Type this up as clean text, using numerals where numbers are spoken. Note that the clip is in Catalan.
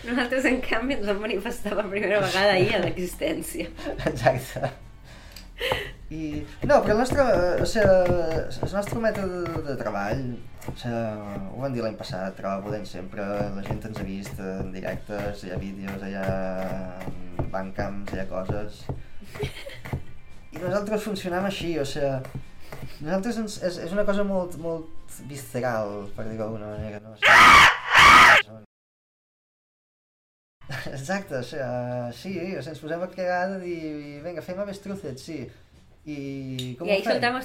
Nosaltres, en canvi, ens vam manifestar per primera vegada ahir a l'existència. Exacte. I... No, però el nostre mètode de treball, ho vam dir l'any passat, treball podent sempre, la gent ens ha vist en directes, hi ha vídeos, hi ha bancamps, hi ha coses... I nosaltres funcionam així, nosaltres és una cosa molt visceral, per dir-ho d'alguna manera, no? Exacte, sí, ens posem a crear de dir, vinga, fem avestruzet, sí. I com ahir ho fem? soltem